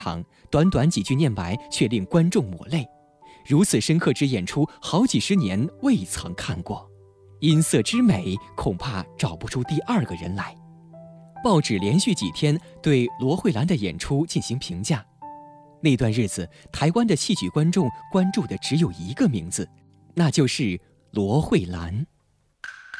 短短几句念白却令观众抹泪。如此深刻之演出，好几十年未曾看过。音色之美，恐怕找不出第二个人来。报纸连续几天对罗慧兰的演出进行评价。那段日子，台湾的戏曲观众关注的只有一个名字，那就是罗慧兰。